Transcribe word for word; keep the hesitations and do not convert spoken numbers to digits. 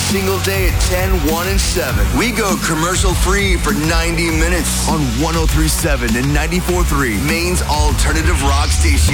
single day at ten, one, and seven. We go commercial-free for ninety minutes on one oh three point seven and ninety-four point three, Maine's alternative rock station.